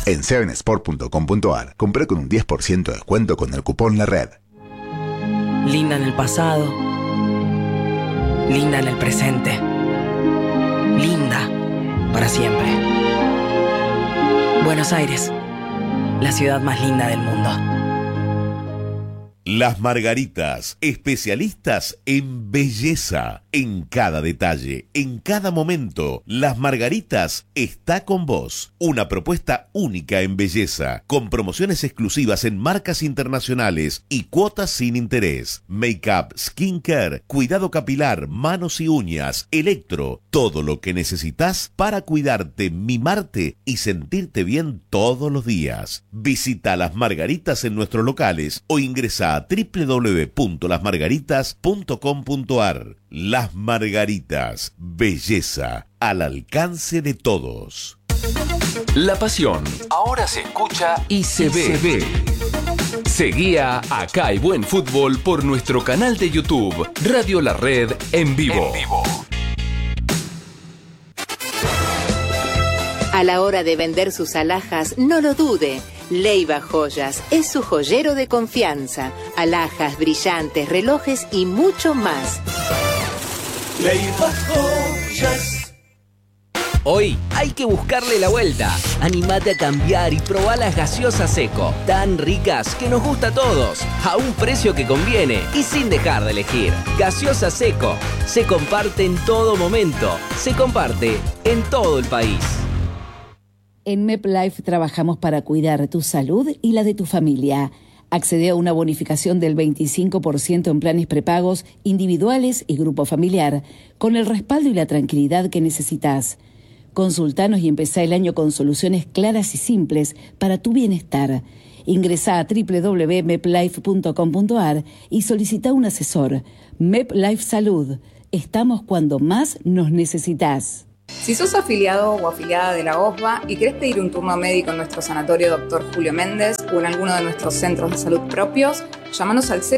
En 7sport.com.ar, compré con un 10% de descuento con el cupón La Red. Linda en el pasado, linda en el presente, linda para siempre. Buenos Aires, la ciudad más linda del mundo. Las Margaritas, especialistas en belleza, en cada detalle, en cada momento. Las Margaritas está con vos. Una propuesta única en belleza, con promociones exclusivas en marcas internacionales y cuotas sin interés. Make-up, skincare, cuidado capilar, manos y uñas, electro, todo lo que necesitas para cuidarte, mimarte y sentirte bien todos los días. Visita Las Margaritas en nuestros locales o ingresa a www.lasmargaritas.com.ar. Las Margaritas, belleza al alcance de todos. La pasión ahora se escucha y se ve. Seguía Acá hay buen fútbol por nuestro canal de YouTube, Radio La Red en vivo. A la hora de vender sus alhajas, no lo dude. Leiva Joyas es su joyero de confianza. Alhajas, brillantes, relojes y mucho más. Leiva Joyas. Hoy hay que buscarle la vuelta. Animate a cambiar y probá las gaseosas Seco, tan ricas que nos gusta a todos, a un precio que conviene y sin dejar de elegir. Gaseosa Seco, se comparte en todo momento, se comparte en todo el país. En MepLife trabajamos para cuidar tu salud y la de tu familia. Accede a una bonificación del 25% en planes prepagos individuales y grupo familiar, con el respaldo y la tranquilidad que necesitas. Consultanos y empezá el año con soluciones claras y simples para tu bienestar. Ingresá a www.meplife.com.ar y solicita un asesor. MepLife Salud. Estamos cuando más nos necesitas. Si sos afiliado o afiliada de la OSBA y querés pedir un turno médico en nuestro sanatorio Dr. Julio Méndez o en alguno de nuestros centros de salud propios, llámanos al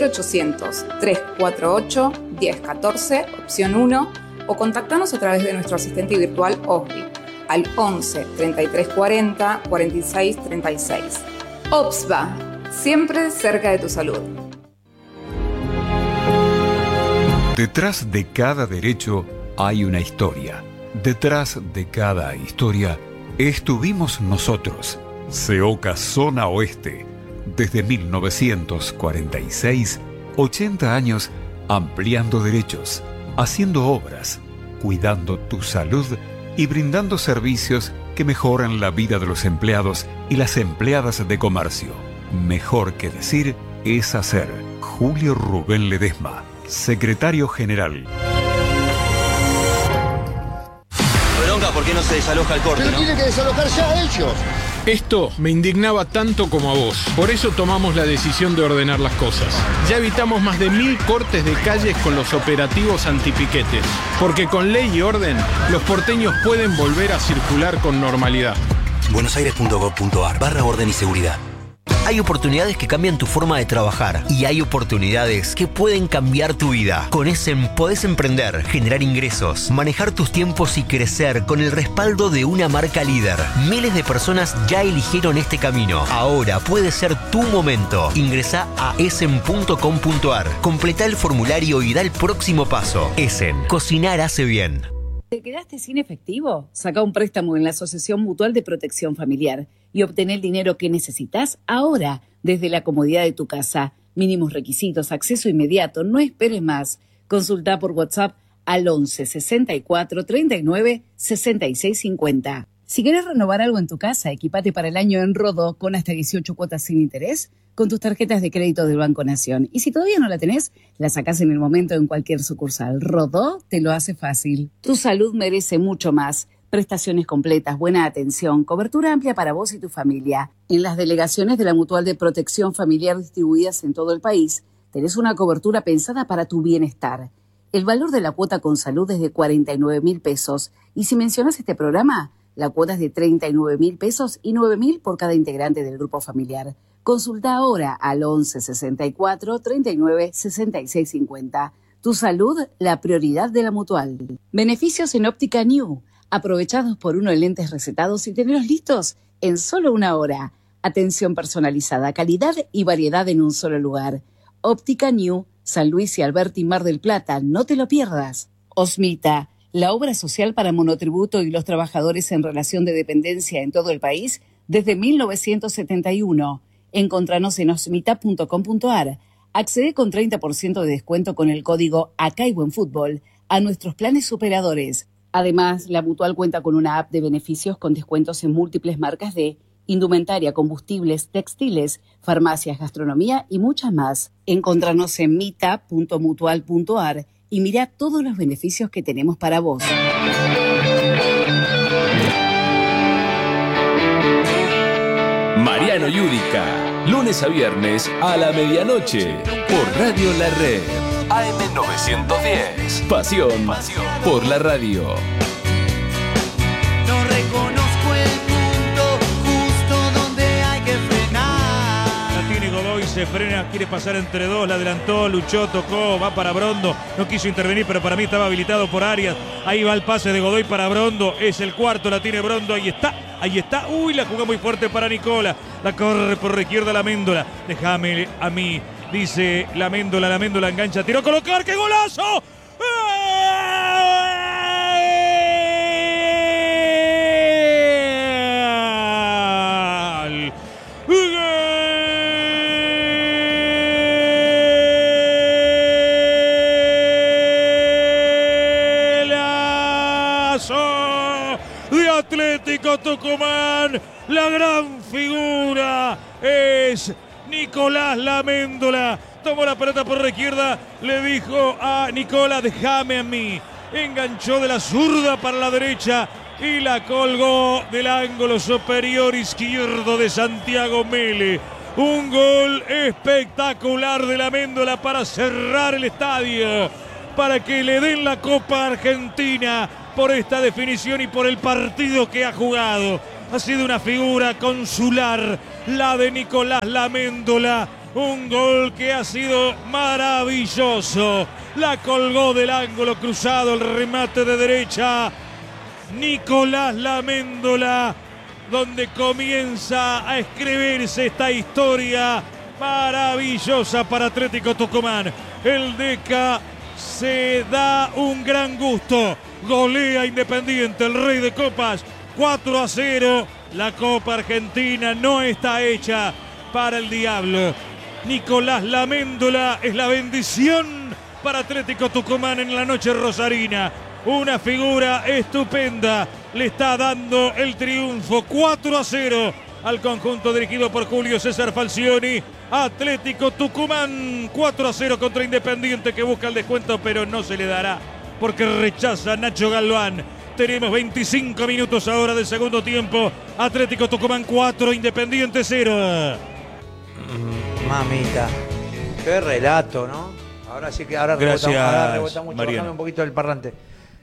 0800-348-1014, opción 1, o contactanos a través de nuestro asistente virtual OSBI al 11 33 40 46 36. OSBA, siempre cerca de tu salud. Detrás de cada derecho hay una historia. Detrás de cada historia estuvimos nosotros, CEOCA Zona Oeste, desde 1946, 80 años ampliando derechos, haciendo obras, cuidando tu salud y brindando servicios que mejoran la vida de los empleados y las empleadas de comercio. Mejor que decir es hacer. Julio Rubén Ledesma, Secretario General. ¿Por qué no se desaloja el corte? Pero tienen que desalojar ya ellos. Esto me indignaba tanto como a vos. Por eso tomamos la decisión de ordenar las cosas. Ya evitamos más de 1000 cortes de calles con los operativos antipiquetes. Porque con ley y orden, los porteños pueden volver a circular con normalidad. buenosaires.gov.ar/orden y seguridad. Hay oportunidades que cambian tu forma de trabajar y hay oportunidades que pueden cambiar tu vida. Con Essen podés emprender, generar ingresos, manejar tus tiempos y crecer con el respaldo de una marca líder. Miles de personas ya eligieron este camino. Ahora puede ser tu momento. Ingresá a essen.com.ar, completá el formulario y da el próximo paso. Essen, cocinar hace bien. ¿Te quedaste sin efectivo? Saca un préstamo en la Asociación Mutual de Protección Familiar y obtén el dinero que necesitas ahora desde la comodidad de tu casa. Mínimos requisitos, acceso inmediato, no esperes más. Consulta por WhatsApp al 11 64 39 66 50. Si querés renovar algo en tu casa, equipate para el año en Rodó con hasta 18 cuotas sin interés con tus tarjetas de crédito del Banco Nación. Y si todavía no la tenés, la sacás en el momento en cualquier sucursal. Rodó te lo hace fácil. Tu salud merece mucho más. Prestaciones completas, buena atención, cobertura amplia para vos y tu familia. En las delegaciones de la Mutual de Protección Familiar distribuidas en todo el país, tenés una cobertura pensada para tu bienestar. El valor de la cuota con salud es de 49.000 pesos. Y si mencionas este programa, la cuota es de 39.000 pesos y 9.000 por cada integrante del grupo familiar. Consulta ahora al 11 64 39 66 50. Tu salud, la prioridad de la Mutual. Beneficios en Óptica New. Aprovechá 2x1 en lentes recetados y tenerlos listos en solo 1 hora. Atención personalizada, calidad y variedad en un solo lugar. Óptica New, San Luis y Alberti, Mar del Plata. No te lo pierdas. Osmita, la obra social para monotributo y los trabajadores en relación de dependencia en todo el país desde 1971. Encontranos en osmita.com.ar. Accede con 30% de descuento con el código Acá hay Buen Fútbol a nuestros planes superadores. Además, la Mutual cuenta con una app de beneficios con descuentos en múltiples marcas de indumentaria, combustibles, textiles, farmacias, gastronomía y muchas más. Encontranos en mita.mutual.ar y mira todos los beneficios que tenemos para vos. Mariano Yudica, lunes a viernes a la medianoche, por Radio La Red, AM910. Pasión por la radio. No reconozco el punto justo donde hay que frenar. La tiene Godoy, se frena, quiere pasar entre dos, la adelantó, luchó, tocó, va para Brondo, no quiso intervenir, pero para mí estaba habilitado por Arias. Ahí va el pase de Godoy para Brondo, es el cuarto, la tiene Brondo, ahí está, uy, la jugó muy fuerte para Nicola, la corre por la izquierda la Méndola, déjame a mí, dice la Méndola engancha, tiró a colocar, ¡qué golazo! Atlético Tucumán, la gran figura es Nicolás Laméndola. Tomó la pelota por la izquierda, le dijo a Nicola, déjame a mí. Enganchó de la zurda para la derecha y la colgó del ángulo superior izquierdo de Santiago Mele. Un gol espectacular de Laméndola para cerrar el estadio, para que le den la Copa Argentina por esta definición y por el partido que ha jugado. Ha sido una figura consular la de Nicolás Laméndola. Un gol que ha sido maravilloso. La colgó del ángulo cruzado, el remate de derecha. Nicolás Laméndola, donde comienza a escribirse esta historia maravillosa para Atlético Tucumán. El Deca se da un gran gusto. Golea Independiente, el rey de copas, 4-0. La Copa Argentina no está hecha para el diablo. Nicolás Laméndola es la bendición para Atlético Tucumán en la noche rosarina. Una figura estupenda. Le está dando el triunfo, 4-0 al conjunto dirigido por Julio César Falcioni. Atlético Tucumán 4-0 contra Independiente, que busca el descuento, pero no se le dará porque rechaza Nacho Galván. Tenemos 25 minutos ahora del segundo tiempo. Atlético Tucumán 4, Independiente 0. Mamita, qué relato, ¿no? Ahora sí que rebota mucho. Bájame un poquito el parlante.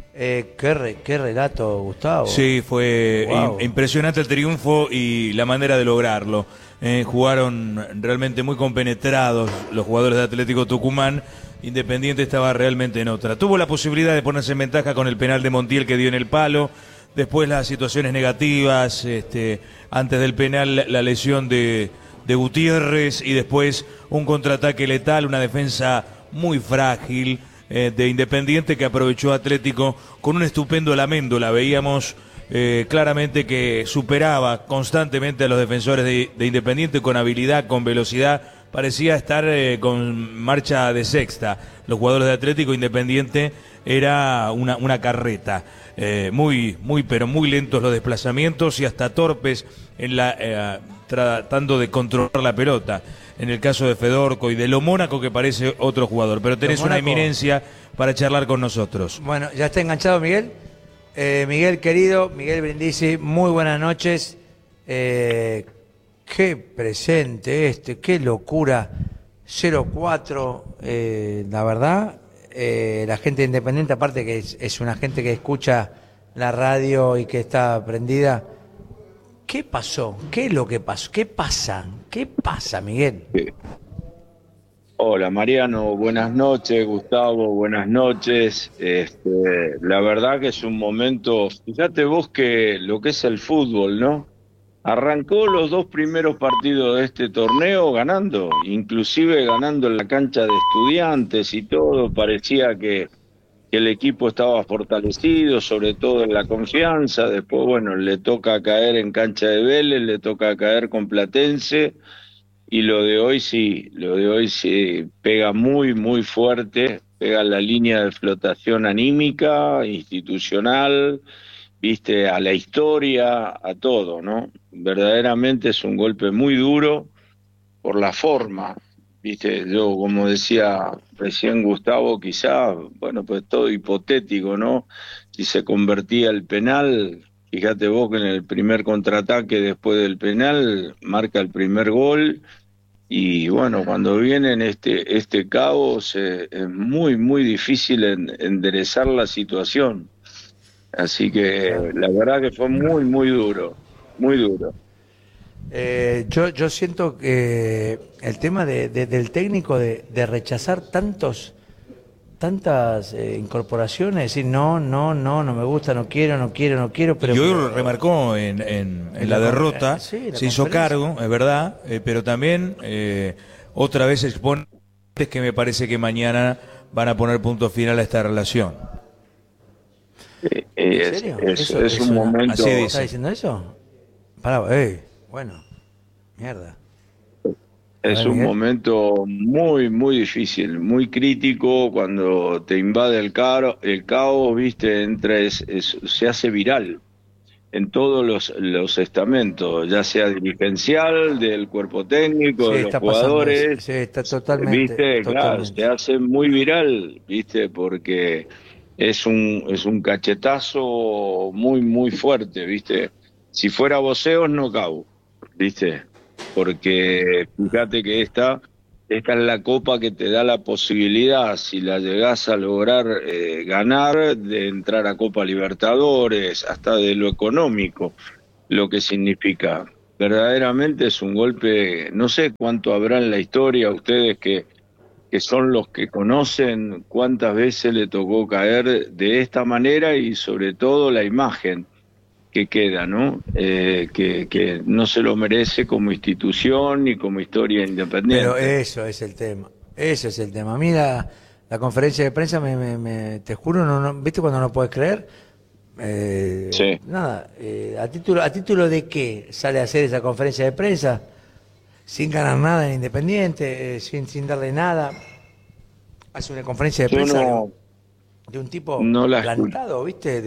Qué relato, Gustavo. Sí, fue impresionante el triunfo y la manera de lograrlo. Jugaron realmente muy compenetrados los jugadores de Atlético Tucumán. Independiente estaba realmente en otra. Tuvo la posibilidad de ponerse en ventaja con el penal de Montiel que dio en el palo. Después las situaciones negativas, antes del penal la lesión de Gutiérrez y después un contraataque letal, una defensa muy frágil de Independiente que aprovechó Atlético con un estupendo Laméndola. Veíamos claramente que superaba constantemente a los defensores de Independiente con habilidad, con velocidad. Parecía estar con marcha de sexta. Los jugadores de Atlético. Independiente era una carreta. Pero muy lentos los desplazamientos y hasta torpes en tratando de controlar la pelota. En el caso de Fedorco y de Lo Mónaco, que parece otro jugador. Pero tenés una eminencia para charlar con nosotros. Bueno, ya está enganchado Miguel. Miguel querido, Miguel Brindisi, muy buenas noches. Qué presente qué locura. 0-4, la verdad. La gente independiente, aparte que es una gente que escucha la radio y que está prendida. ¿Qué pasó? ¿Qué es lo que pasó? ¿Qué pasa? ¿Qué pasa, Miguel? Hola Mariano, buenas noches. Gustavo, buenas noches. La verdad que es un momento, fíjate vos que lo que es el fútbol, ¿no? Arrancó los 2 primeros partidos de este torneo ganando, inclusive ganando en la cancha de Estudiantes y todo. Parecía que el equipo estaba fortalecido, sobre todo en la confianza. Después, bueno, le toca caer en cancha de Vélez, le toca caer con Platense. Y lo de hoy sí pega muy, muy fuerte, pega la línea de flotación anímica, institucional, viste, a la historia, a todo, ¿no? Verdaderamente es un golpe muy duro por la forma, viste, yo como decía recién Gustavo, quizá, bueno, pues todo hipotético, ¿no? Si se convertía el penal, fíjate vos que en el primer contraataque después del penal marca el primer gol. Y bueno, cuando viene este caos es muy, muy difícil enderezar la situación. Así que la verdad que fue muy, muy duro, muy duro. Yo siento que el tema del técnico de rechazar tantas incorporaciones, decir no me gusta, no quiero, pero... Y hoy remarcó en la derrota, sí, se hizo cargo, es verdad, pero también otra vez expone que me parece que mañana van a poner punto final a esta relación. ¿En serio? Es un momento... ¿Así ¿Está diciendo eso? Pará, bueno, mierda. Es un momento muy, muy difícil, muy crítico, cuando te invade el caos, viste, se hace viral en todos los estamentos, ya sea dirigencial, del cuerpo técnico, de los jugadores. Sí, está totalmente. Viste, claro, se hace muy viral, viste, porque es un cachetazo muy, muy fuerte, viste. Si fuera voceos, no cago, viste. Porque fíjate que esta es la copa que te da la posibilidad, si la llegás a lograr ganar, de entrar a Copa Libertadores, hasta de lo económico, lo que significa. Verdaderamente es un golpe, no sé cuánto habrá en la historia, ustedes que son los que conocen, cuántas veces le tocó caer de esta manera, y sobre todo la imagen que queda, ¿no? Que no se lo merece como institución ni como historia independiente. Pero eso es el tema. A mí la conferencia de prensa te juro, no, ¿viste cuando no puedes creer? Sí. Nada, ¿a título de qué sale a hacer esa conferencia de prensa? Sin ganar nada en Independiente, sin darle nada. Hace una conferencia de prensa de un tipo plantado, ¿viste?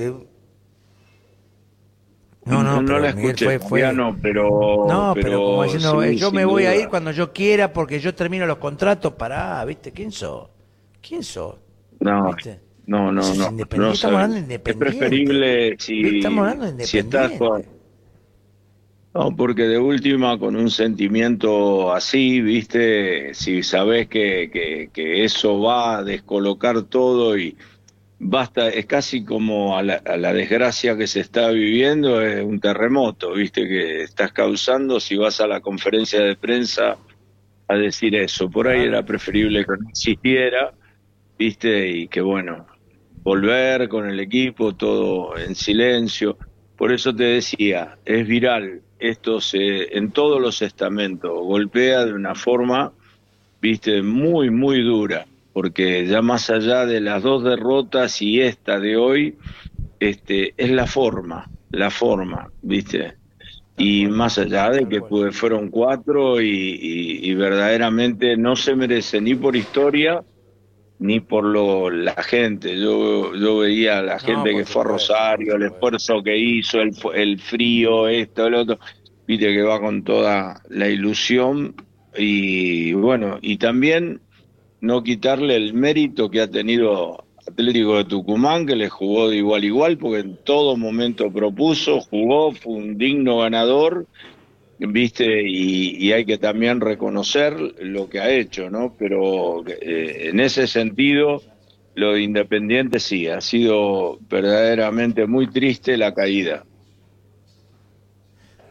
No la escuché, pero como diciendo, sí, yo me voy duda. a ir cuando yo quiera porque yo termino los contratos. Pará, ¿viste? ¿Quién sos? No, ¿viste? no. Estamos hablando de Independiente. Es preferible Estamos hablando de si estás con... No, porque de última, con un sentimiento así, viste, si sabés que eso va a descolocar todo y basta, es casi como a la desgracia que se está viviendo, es un terremoto, viste, que estás causando si vas a la conferencia de prensa a decir eso. Por ahí era preferible que no existiera, viste, y que bueno, volver con el equipo, todo en silencio. Por eso te decía, es viral, esto en todos los estamentos, golpea de una forma, viste, muy, muy dura. Porque ya más allá de las 2 derrotas y esta de hoy, es la forma, ¿viste? Y más allá de que fueron 4 y verdaderamente no se merece ni por historia ni por la gente. Yo veía a la gente que fue a Rosario, el esfuerzo que hizo, el frío, esto, el otro, viste, que va con toda la ilusión. Y bueno, y también no quitarle el mérito que ha tenido Atlético de Tucumán, que le jugó de igual a igual, porque en todo momento propuso, jugó, fue un digno ganador, viste, y hay que también reconocer lo que ha hecho, ¿no? Pero en ese sentido, lo de Independiente sí, ha sido verdaderamente muy triste la caída.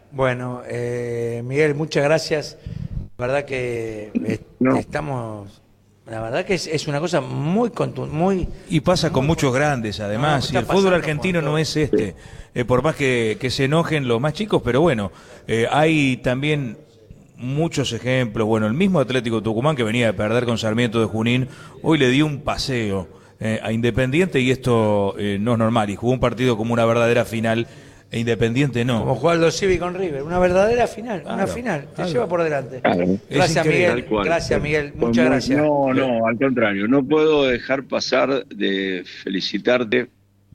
Bueno, Miguel, muchas gracias. La verdad que estamos La verdad que es una cosa muy muy. Y pasa con muchos grandes, además. Y el fútbol argentino no es por más que se enojen los más chicos, pero bueno, hay también muchos ejemplos. Bueno, el mismo Atlético Tucumán, que venía de perder con Sarmiento de Junín, hoy le dio un paseo a Independiente, y esto no es normal. Y jugó un partido como una verdadera final, e Independiente no. Como jugar los Civi con River, una verdadera final, una final, te lleva por delante. Gracias, Miguel. Gracias, Miguel. Muchas gracias. No, al contrario, no puedo dejar pasar de felicitarte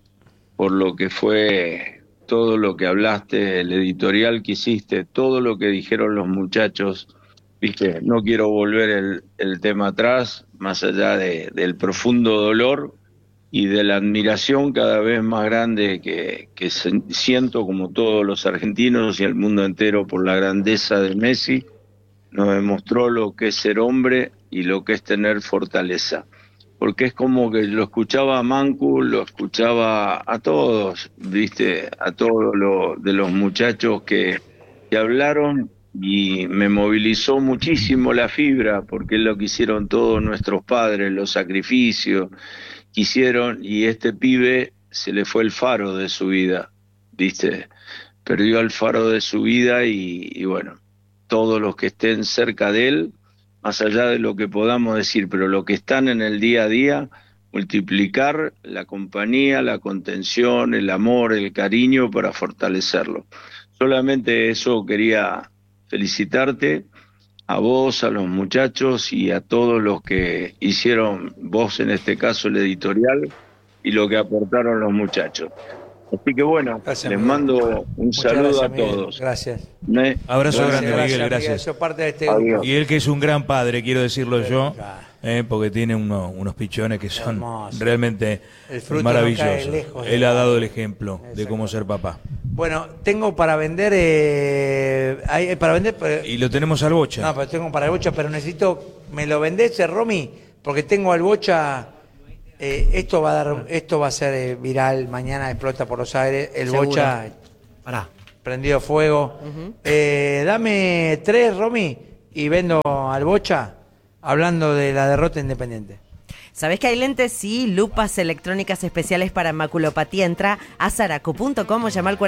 por lo que fue todo lo que hablaste, el editorial que hiciste, todo lo que dijeron los muchachos. Viste, no quiero volver el tema atrás, más allá del profundo dolor y de la admiración cada vez más grande que siento, como todos los argentinos y el mundo entero, por la grandeza de Messi. Nos demostró lo que es ser hombre y lo que es tener fortaleza. Porque es como que lo escuchaba a Mancu, lo escuchaba a todos, ¿viste? A todos de los muchachos que hablaron, y me movilizó muchísimo la fibra, porque es lo que hicieron todos nuestros padres, los sacrificios que hicieron, y este pibe se le fue el faro de su vida, ¿viste? Perdió el faro de su vida y bueno, todos los que estén cerca de él, más allá de lo que podamos decir, pero los que están en el día a día, multiplicar la compañía, la contención, el amor, el cariño para fortalecerlo. Solamente eso quería felicitarte, a vos, a los muchachos y a todos los que hicieron, vos en este caso el editorial, y lo que aportaron los muchachos. Así que bueno, gracias, les mando un saludo a todos. Gracias. Abrazo grande, Miguel, gracias. Parte de este y él, que es un gran padre, quiero decirlo yo, porque tiene unos pichones que son realmente maravillosos. Él ha dado el ejemplo de cómo ser papá. Bueno, tengo para vender, y lo tenemos al Bocha. No, pero tengo para el Bocha, pero necesito, ¿me lo vendés, Romy? Porque tengo al Bocha. Esto va a ser viral, mañana explota por los aires, el seguro. Bocha prendido fuego. Dame 3, Romy, y vendo al Bocha, hablando de la derrota Independiente. ¿Sabés que hay lentes? Sí, lupas electrónicas especiales para maculopatía. Entra a zaraco.com o llama al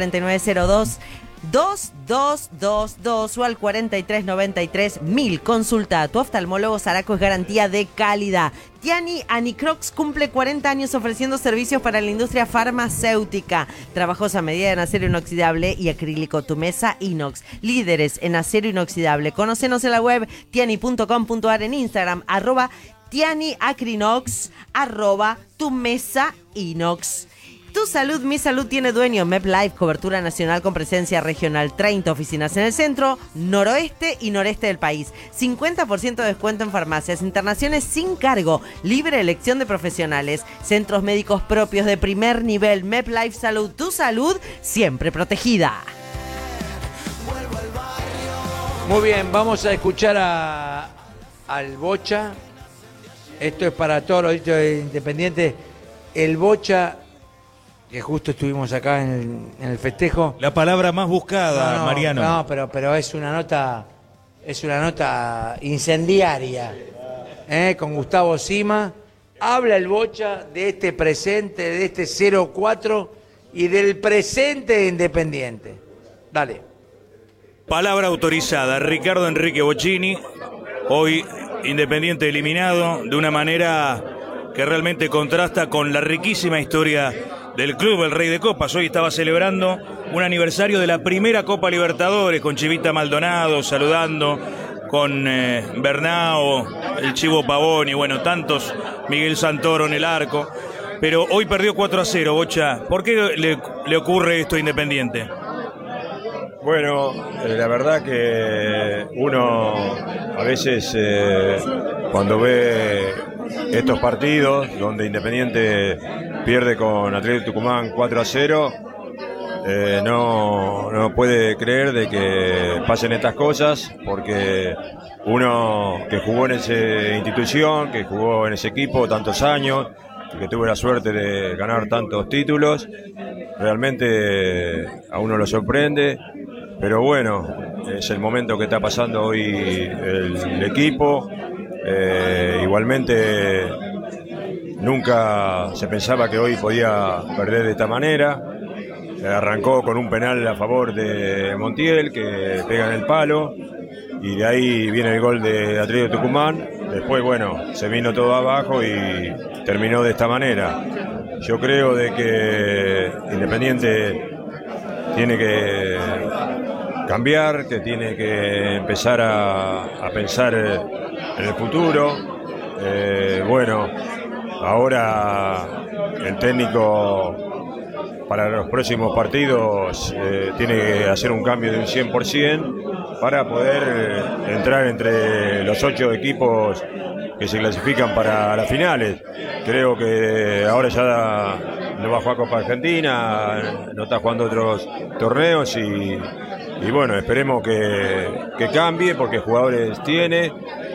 4902-2222 o al 4393-1000. Consulta a tu oftalmólogo. Zaraco es garantía de calidad. Tiani Anicrox cumple 40 años ofreciendo servicios para la industria farmacéutica. Trabajos a medida en acero inoxidable y acrílico Tumesa Inox. Líderes en acero inoxidable. Conócenos en la web tiani.com.ar, en Instagram @Tiani Acrinox, @Tumesa Inox. Tu salud, mi salud tiene dueño. MepLife, cobertura nacional con presencia regional. 30 oficinas en el centro, noroeste y noreste del país. 50% de descuento en farmacias. Internaciones sin cargo. Libre elección de profesionales. Centros médicos propios de primer nivel. MepLife Salud, tu salud siempre protegida. Muy bien, vamos a escuchar al Bocha. Esto es para todos los independientes. El Bocha, que justo estuvimos acá en el festejo. La palabra más buscada, Mariano. No, pero es una nota incendiaria. Con Gustavo Sima. Habla el Bocha de este presente, de este 0-4 y del presente de Independiente. Dale. Palabra autorizada. Ricardo Enrique Bocchini. Hoy Independiente eliminado de una manera que realmente contrasta con la riquísima historia del club, el Rey de Copas. Hoy estaba celebrando un aniversario de la primera Copa Libertadores, con Chivita Maldonado saludando, con Bernao, el Chivo Pavón y bueno, tantos, Miguel Santoro en el arco. Pero hoy perdió 4-0, Bocha. ¿Por qué le ocurre esto a Independiente? Bueno, la verdad que uno a veces cuando ve estos partidos donde Independiente pierde con Atlético Tucumán 4-0, no puede creer de que pasen estas cosas, porque uno que jugó en esa institución, que jugó en ese equipo tantos años, que tuvo la suerte de ganar tantos títulos, realmente a uno lo sorprende. Pero bueno, es el momento que está pasando hoy el equipo. Igualmente, nunca se pensaba que hoy podía perder de esta manera. Arrancó con un penal a favor de Montiel, que pega en el palo, y de ahí viene el gol de Atlético Tucumán. Después, bueno, se vino todo abajo y terminó de esta manera. Yo creo de que Independiente tiene que cambiar, que tiene que empezar a pensar en el futuro. Bueno, ahora el técnico para los próximos partidos tiene que hacer un cambio de un 100% para poder entrar entre los 8 equipos que se clasifican para las finales. Creo que ahora ya no va a jugar Copa Argentina, no está jugando otros torneos y bueno, esperemos que cambie porque jugadores tiene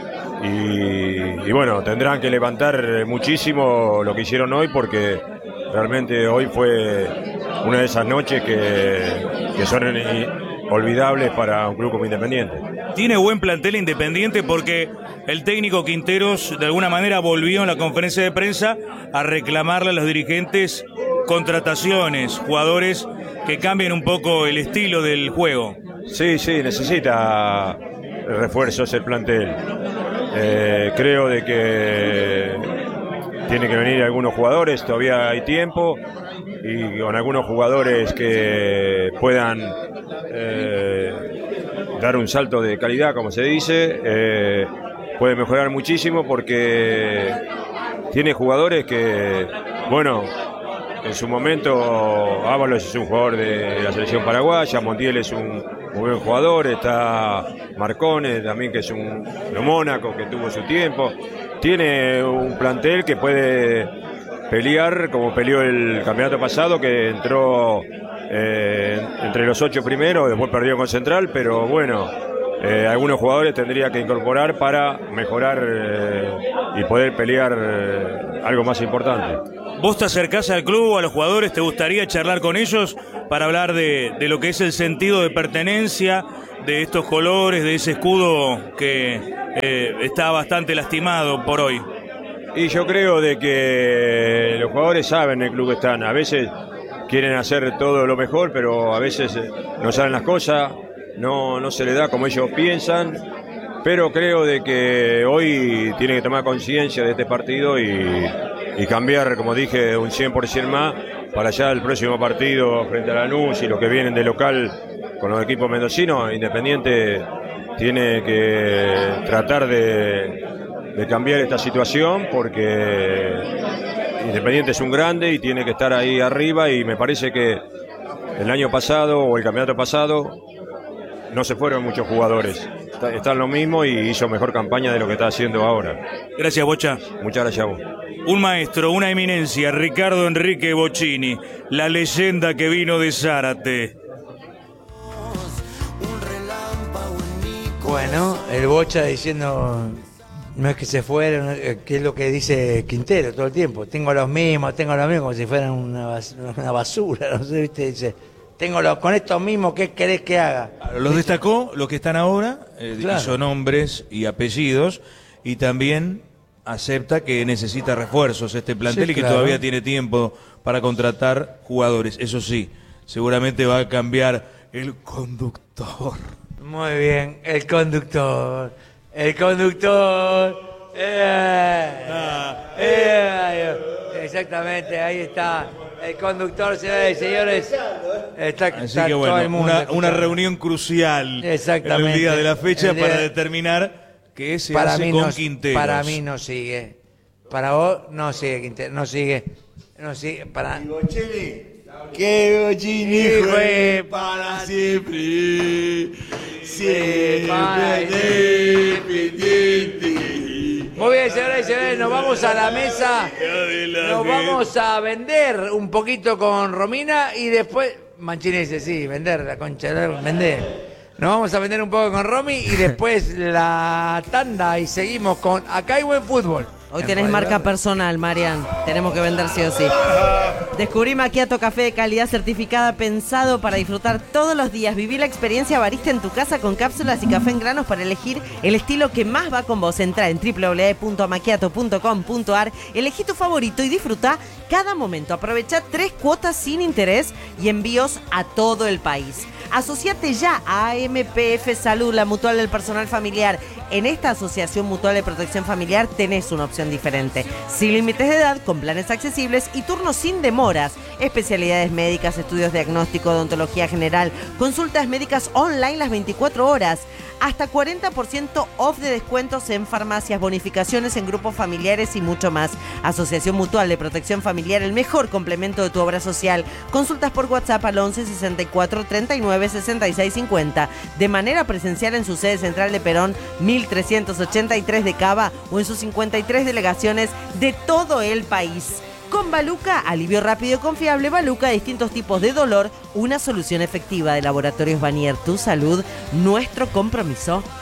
y bueno, tendrán que levantar muchísimo lo que hicieron hoy porque realmente hoy fue una de esas noches que son olvidables para un club como Independiente. Tiene buen plantel Independiente porque el técnico Quinteros de alguna manera volvió en la conferencia de prensa a reclamarle a los dirigentes contrataciones, jugadores que cambien un poco el estilo del juego. Sí, necesita refuerzos el plantel. Creo de que tiene que venir algunos jugadores, todavía hay tiempo, y con algunos jugadores que puedan dar un salto de calidad, como se dice, puede mejorar muchísimo porque tiene jugadores que, bueno, en su momento Ábalos es un jugador de la selección paraguaya, Montiel es un muy buen jugador, está Marcone también, que es un Mónaco que tuvo su tiempo. Tiene un plantel que puede pelear como peleó el campeonato pasado, que entró entre los 8 primeros, después perdió con Central, pero bueno, algunos jugadores tendría que incorporar para mejorar y poder pelear algo más importante. ¿Vos te acercás al club o a los jugadores? ¿Te gustaría charlar con ellos para hablar de lo que es el sentido de pertenencia, de estos colores, de ese escudo que está bastante lastimado por hoy? Y yo creo de que los jugadores saben el club que están. A veces quieren hacer todo lo mejor, pero a veces no saben las cosas, no se les da como ellos piensan. Pero creo de que hoy tienen que tomar conciencia de este partido y cambiar, como dije, un 100% más para allá el próximo partido frente a Lanús y los que vienen de local con los equipos mendocinos. Independiente tiene que tratar de cambiar esta situación porque Independiente es un grande y tiene que estar ahí arriba, y me parece que el año pasado o el campeonato pasado no se fueron muchos jugadores. Están lo mismo y hizo mejor campaña de lo que está haciendo ahora. Gracias, Bocha. Muchas gracias a vos. Un maestro, una eminencia, Ricardo Enrique Bocchini, la leyenda que vino de Zárate. Bueno, el Bocha diciendo, no es que se fueron, que es lo que dice Quintero todo el tiempo. Tengo los mismos, como si fueran una basura, no sé, ¿viste? Dice, con estos mismos, ¿qué querés que haga? Los destacó, los que están ahora, Claro. hizo nombres y apellidos, y también acepta que necesita refuerzos este plantel, Sí, y que claro. todavía tiene tiempo para contratar jugadores. Eso sí, seguramente va a cambiar el conductor. Muy bien, el conductor. Exactamente, ahí está. El conductor, señores y señores. Está Así que todo el bueno, mundo una escuchando. reunión crucial Exactamente. en el día de la fecha El día para de- determinar qué se Para hace mí con no, Quinteros. para mí no sigue. Para vos no sigue Quintero, no sigue. Para Que Bocchini Hijo de- juegue para siempre, para- independiente. Muy bien, señoras y señores, nos vamos a la mesa. Nos vamos a vender un poquito con Romina y después. Manchinese, sí, vender la concha, vender. Nos vamos a vender un poco con Romy y después la tanda y seguimos con Acá hay buen fútbol. Hoy tenés marca personal, Marian. Tenemos que vender sí o sí. Descubrí Macchiato, café de calidad certificada, pensado para disfrutar todos los días. Viví la experiencia barista en tu casa con cápsulas y café en granos para elegir el estilo que más va con vos. Entrá en www.macchiato.com.ar, elegí tu favorito y disfruta cada momento. Aprovecha 3 cuotas sin interés y envíos a todo el país. Asociate ya a AMPF Salud, la mutual del personal familiar. En esta Asociación Mutual de Protección Familiar tenés una opción diferente. Sin límites de edad, con planes accesibles y turnos sin demoras. Especialidades médicas, estudios diagnóstico, odontología general, consultas médicas online las 24 horas. Hasta 40% off de descuentos en farmacias, bonificaciones en grupos familiares y mucho más. Asociación Mutual de Protección Familiar, el mejor complemento de tu obra social. Consultas por WhatsApp al 11 64 39 66 50. De manera presencial en su sede central de Perón, 1383 de Cava, o en sus 53 delegaciones de todo el país. Con Baluca, alivio rápido y confiable. Baluca, distintos tipos de dolor, una solución efectiva. De Laboratorios Vanier, tu salud, nuestro compromiso.